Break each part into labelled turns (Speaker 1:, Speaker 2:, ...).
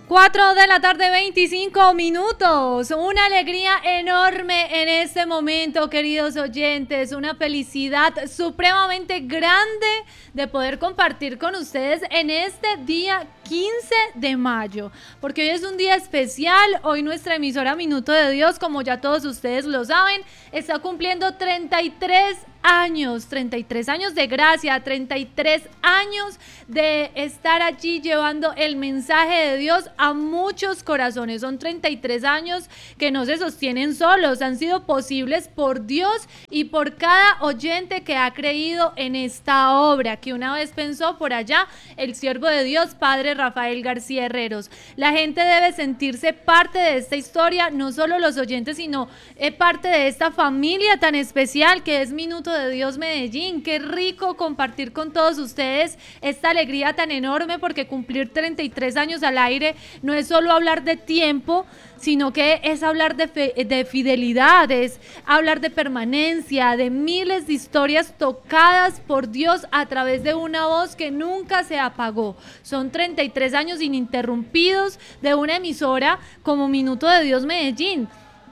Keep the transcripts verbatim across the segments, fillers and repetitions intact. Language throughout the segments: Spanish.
Speaker 1: cuatro de la tarde, veinticinco minutos. Una alegría enorme en este momento, queridos oyentes. Una felicidad supremamente grande de poder compartir con ustedes en este día quince de mayo, porque hoy es un día especial. Hoy nuestra emisora Minuto de Dios, como ya todos ustedes lo saben, está cumpliendo treinta y tres años, treinta y tres años de gracia, treinta y tres años de estar allí llevando el mensaje de Dios a muchos corazones. Son treinta y tres años que no se sostienen solos, han sido posibles por Dios y por cada oyente que ha creído en esta obra, que una vez pensó por allá el siervo de Dios, Padre Rafael García Herreros. La gente debe sentirse parte de esta historia, no solo los oyentes, sino eh, parte de esta familia tan especial que es Minuto de Dios Medellín. Qué rico compartir con todos ustedes esta alegría tan enorme, porque cumplir treinta y tres años al aire no es solo hablar de tiempo, sino que es hablar de, fe, de fidelidad, es hablar de permanencia, de miles de historias tocadas por Dios a través de una voz que nunca se apagó. Son treinta y tres años ininterrumpidos de una emisora como Minuto de Dios Medellín.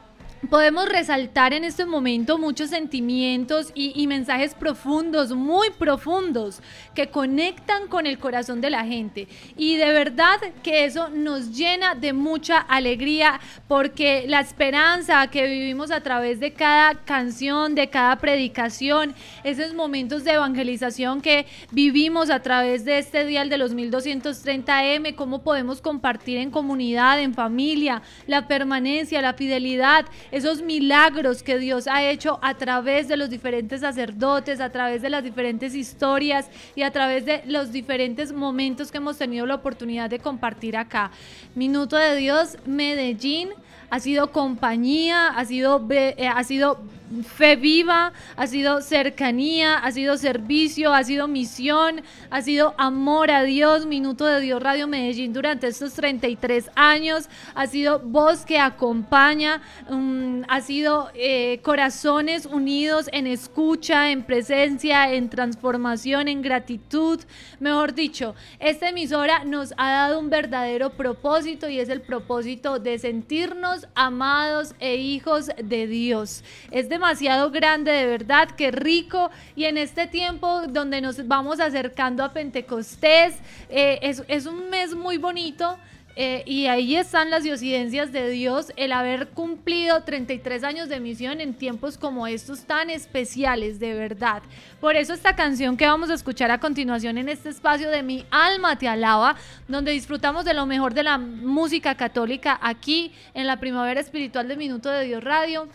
Speaker 1: Podemos resaltar en este momento muchos sentimientos y, y mensajes profundos, muy profundos, que conectan con el corazón de la gente, y de verdad que eso nos llena de mucha alegría, porque la esperanza que vivimos a través de cada canción, de cada predicación, esos momentos de evangelización que vivimos a través de este dial de los mil doscientos treinta eme, cómo podemos compartir en comunidad, en familia, la permanencia, la fidelidad, esos milagros que Dios ha hecho a través de los diferentes sacerdotes, a través de las diferentes historias y a través de los diferentes momentos que hemos tenido la oportunidad de compartir acá. Minuto de Dios Medellín ha sido compañía, ha sido, eh, ha sido fe viva, ha sido cercanía, ha sido servicio, ha sido misión, ha sido amor a Dios. Minuto de Dios Radio Medellín durante estos treinta y tres años ha sido voz que acompaña, um, ha sido eh, corazones unidos en escucha, en presencia, en transformación, en gratitud. Mejor dicho, esta emisora nos ha dado un verdadero propósito, y es el propósito de sentirnos amados e hijos de Dios. Es demasiado grande, de verdad, qué rico. Y en este tiempo donde nos vamos acercando a Pentecostés, eh, es, es un mes muy bonito. Eh, y ahí están las diosidencias de Dios, el haber cumplido treinta y tres años de misión en tiempos como estos tan especiales, de verdad. Por eso esta canción que vamos a escuchar a continuación en este espacio de Mi Alma Te Alaba, donde disfrutamos de lo mejor de la música católica aquí en la Primavera Espiritual de Minuto de Dios Radio,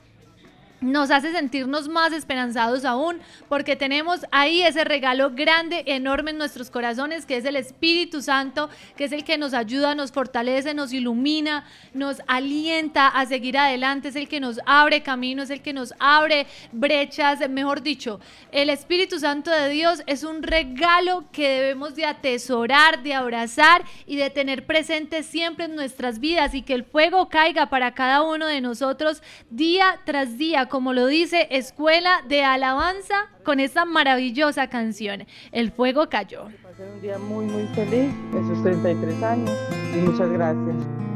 Speaker 1: nos hace sentirnos más esperanzados aún, porque tenemos ahí ese regalo grande, enorme en nuestros corazones, que es el Espíritu Santo, que es el que nos ayuda, nos fortalece, nos ilumina, nos alienta a seguir adelante, es el que nos abre camino, es el que nos abre brechas. Mejor dicho, el Espíritu Santo de Dios es un regalo que debemos de atesorar, de abrazar y de tener presente siempre en nuestras vidas, y que el fuego caiga para cada uno de nosotros día tras día, como lo dice Escuela de Alabanza con esta maravillosa canción, El Fuego Cayó.
Speaker 2: Va a ser un día muy muy feliz, esos treinta y tres años, y muchas gracias.